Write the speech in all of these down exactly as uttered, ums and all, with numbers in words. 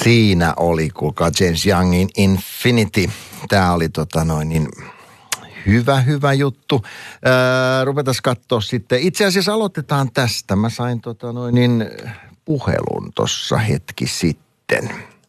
Siinä oli, kuulkaa, James Youngin Infinity. Tää oli tota noin niin hyvä, hyvä juttu. Öö, ruvetaan katsoa sitten. Itse asiassa aloitetaan tästä. Mä sain tota noin niin puhelun tossa hetki sitten.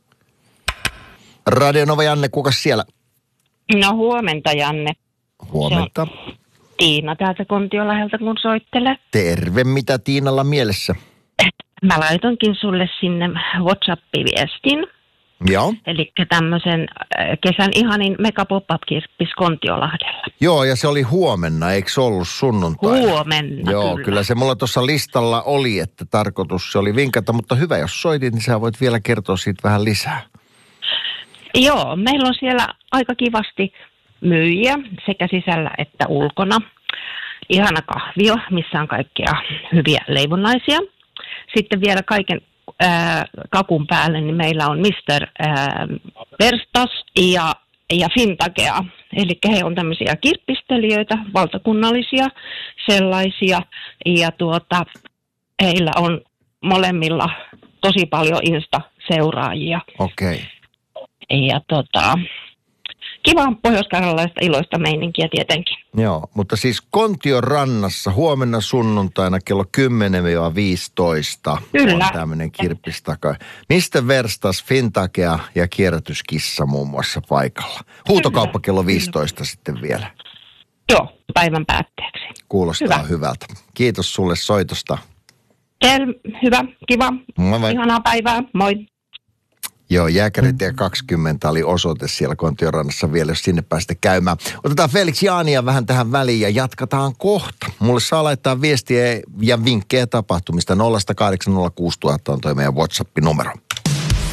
Radio Nova Janne, kukas siellä? No huomenta, Janne. Huomenta. Tiina täältä Kontioläheltä, kun soittelee. Terve, mitä Tiinalla mielessä? Mä laitonkin sulle sinne WhatsApp-viestin. Joo. Eli tämmöisen kesän ihanin mega pop-up-kirppis Kontiolahdella. Joo, ja se oli huomenna, eikö se ollut sunnuntaina? Huomenna, Joo, kyllä. kyllä se mulla tuossa listalla oli, että tarkoitus se oli vinkata, mutta hyvä, jos soitit, niin sä voit vielä kertoa siitä vähän lisää. Joo, meillä on siellä aika kivasti myyjiä sekä sisällä että ulkona. Ihana kahvio, missä on kaikkea hyviä leivonnaisia. Sitten vielä kaiken ää, kakun päälle, niin meillä on mister Ää, Verstas ja, ja Fintakea. Eli he on tämmöisiä kirppistelijöitä, valtakunnallisia sellaisia. Ja tuota, heillä on molemmilla tosi paljon Insta-seuraajia. Okei. Okay. Ja tota, kiva pohjois-karjalaista iloista meininkiä tietenkin. Joo, mutta siis Kontion rannassa huomenna sunnuntaina kello kymmenen viisitoista Kyllä. on tämmöinen kirppistaka. mister Verstas, Fintakea ja kierrätyskissa muun muassa paikalla. Huutokauppa kello viisitoista Kyllä. sitten vielä. Joo, päivän päätteeksi. Kuulostaa hyvä. hyvältä. Kiitos sulle soitosta. Kel, hyvä, kiva. Moi moi. Ihanaa päivää, moi. Joo, Jääkäritie kaksikymmentä oli osoite siellä Kontion rannassa vielä, jos sinne päästä käymään. Otetaan Felix Jaania vähän tähän väliin ja jatketaan kohta. Mulle saa laittaa viestiä ja vinkkejä tapahtumista. nolla kahdeksan nolla kuusi nolla nolla nolla on toi meidän WhatsApp-numero.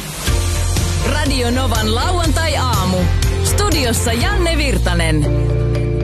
Radio Novan lauantai-aamu. Studiossa Janne Virtanen.